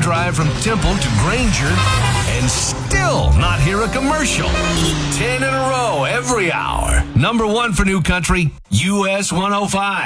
drive from Temple to Granger and still not hear a commercial. 10 in a row every hour. Number one for New Country, US 105.